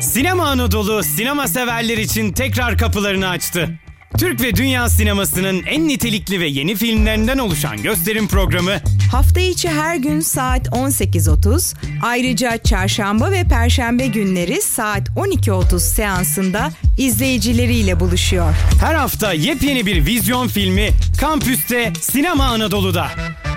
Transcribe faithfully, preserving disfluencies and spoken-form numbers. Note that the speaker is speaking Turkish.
Sinema Anadolu sinema severler için tekrar kapılarını açtı. Türk ve dünya sinemasının en nitelikli ve yeni filmlerinden oluşan gösterim programı hafta içi her gün saat on sekiz otuz, ayrıca çarşamba ve perşembe günleri saat on iki otuz seansında izleyicileriyle buluşuyor. her hafta yepyeni bir vizyon filmi Kampüs'te Sinema Anadolu'da.